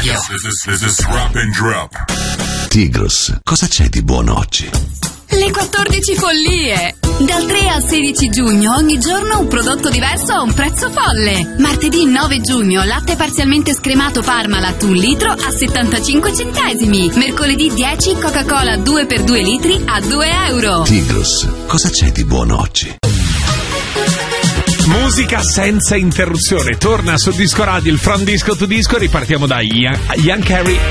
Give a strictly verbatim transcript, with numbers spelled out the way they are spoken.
Radio. This is, this is Rap and Drop. Tigros, cosa c'è di buono oggi? Le quattordici follie. Dal tre al sedici giugno ogni giorno un prodotto diverso a un prezzo folle. Martedì nove giugno latte parzialmente scremato Parmalat un litro a settantacinque centesimi. Mercoledì dieci Coca-Cola due per due litri a due euro. Tigros, cosa c'è di buono oggi? Musica senza interruzione. Torna su Disco Radio il From Disco to Disco. Ripartiamo da Ian, Ian Carey